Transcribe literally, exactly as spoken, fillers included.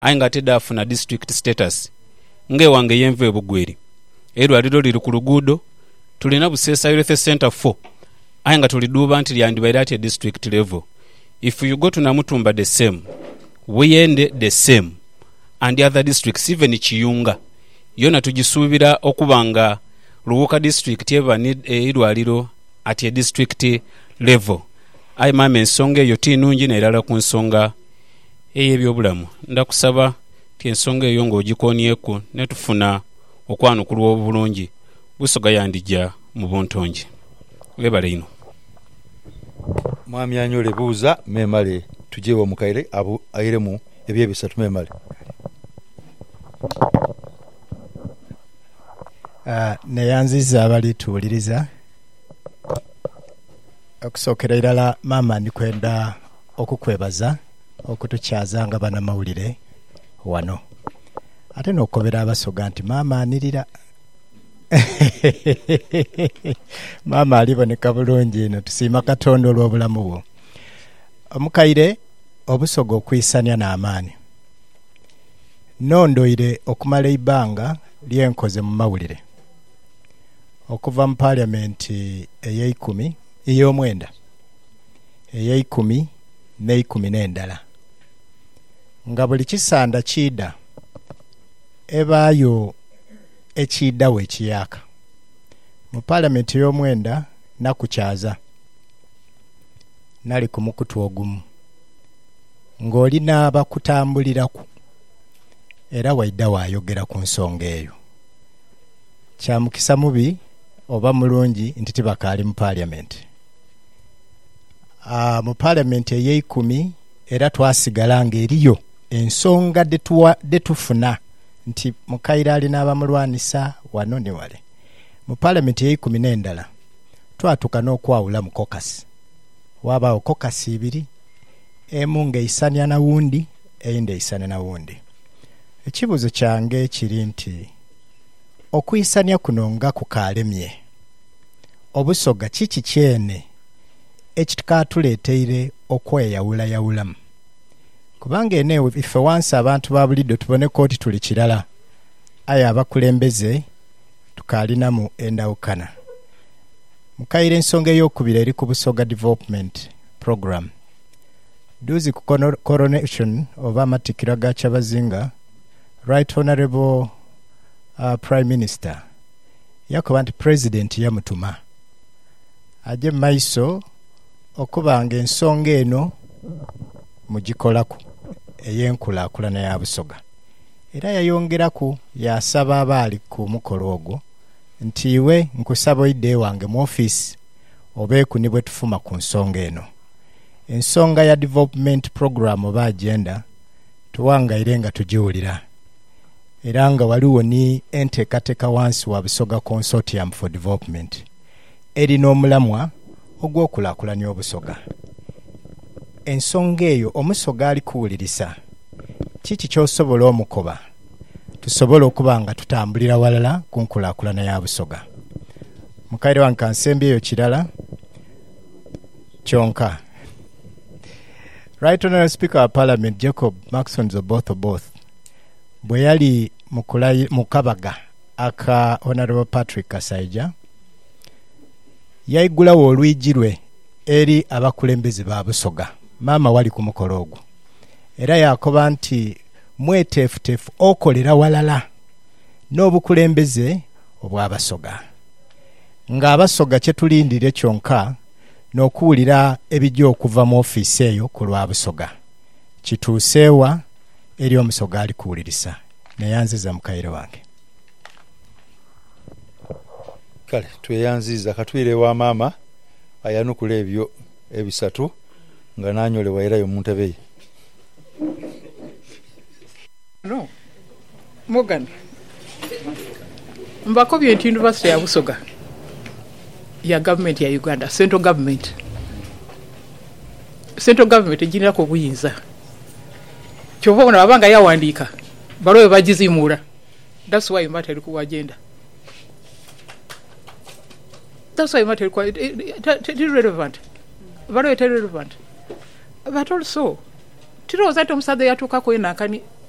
ainga tedafuna district status nge wange yenve ebugweri erwaliro liri ku luguudo tulina Buseesa Youth Center four ainga tuliduba nti lyandibaire at district level. If you go to Namutumba, the same, Weyende the same, and the other districts even Chiyunga yona tujisubira okubanga Luwoka district eba need edwaliro at a district level. Ai mama ensonga eyo tinungi na erala ku nsonga eyebyobulamu ndakusaba ti ensonga eyo ng'ogikonieko ne tufuna okwanukulwa obulungi Busoga yandija mu buntongi. Lebale ino Mwami Anyole buuza memale tujewa mukaire abu airemu ebye bisatu memale. Uh, neyanziza abali tuwuliriza okusokera irala mama ndikwenda okukwebaza okutukyaza nga bana mawulire wano ate nokobera abasoga nti mama anirira mama aliboneka bulungi ino tusiima Katonda olw'obulamu bwo. Omukaire obusoga okwisanya n'amaani nondoire okumala ebbanga lyenkoze mu mawulire okuva mu parliamenti ey'ekumi ey'omwenda ey'ekumi n'ekumi n'endala nga buli kisanda kiida ebaayo ekiiddawo ekiyaka mu parliamenti ey'omwenda nakukyaza nali ku mukutu ogumu ng'oli n'abakutambuliraku era waidda waayogera ku nsonga eyo kya mukisa mubi oba mulungi nti tibakaali mu parliament. Uh, mu parliament ey'ekumi era twasigala ng'eriyo ensonga de tufuna nti mukaire alina abamulwanisa wano ne wale. Mu parliament ey'ekumi n'endala twatuka n'okwawula mu kokasi wabaawo kokasi ibiri emu ng'eisanya na wundi eyindi eisane na wundi. Ekibuzo kyange kiri nti okuyisanya kuno nga kukaalemye obusoga kiki kyene ekituleeteire okweyawula yawulamu kubanga eneewe ife wansi abantu ba bulido tubone kooti tuli kirala aye abakulembeze tukaalinamu endawukana. Mukaire ensonga ey'okubiri eri ku Busoga Development Program duzi ku coronation oba amatikira ga Kyabazinga Right Honorable uh, Prime Minister yakuba nti President yamutuma aje maiso okubanga ensonga eno mugikolaku ey'enkulaakulana ya Busoga era yayongeraku yasaba abaali ku mukolo ogwo nti iwe nkusaba oyidde wange mu office obeeku ni bwe tufuma ku nsonga eno. Ensonga ya development program oba agenda tuwangaire nga tugiwulira era nga waliwo ni enteekateeka wansi wa Busoga Consortium for Development erina omulamwa ogw'okulaakulanya Obusoga. Ensonga eyo omusoga ali kuwulirisa kiki ky'osobola omukoba tusobola okuba nga tutambulira walala ku nkulaakulana ya Busoga. Mukaire wange kansembi eyo kirala kyonka. Right Honorable Speaker of Parliament Jacob Maxson Zobotho both bwe yali mu kabaga aka Honorable Patrick Kasaija yaigulawo olwigi lwe eri abakulembeze ba Busoga maama wali ku mukolo ogwo era yakoba nti mweteefuteefu okolera walala n'obukulembeze obw'Abasoga nga Abasoga kye tulindire kyonka n'okuwulira ebijja okuva mu ofiisi eyo ku lwa Busoga kituuseewa eri omusoga ali kuwulirisa. Neyanziza mukaire wange. Kale tweyanziza katwire wa maama ayanukula ebyo ebisatu nga nanyole wairayo mu ntebe ye. No. Morgan. Mbakobye nti University ya Busoga ya government ya Uganda, central government. Central government ejinira ko buyinza. Kyova bona babanga yawandika. Barowe bagizimura. That's why matter ku agenda. That's why matter ku it is relevant. Barowe it is relevant. But also Tiro zato msade yatuka ko inakani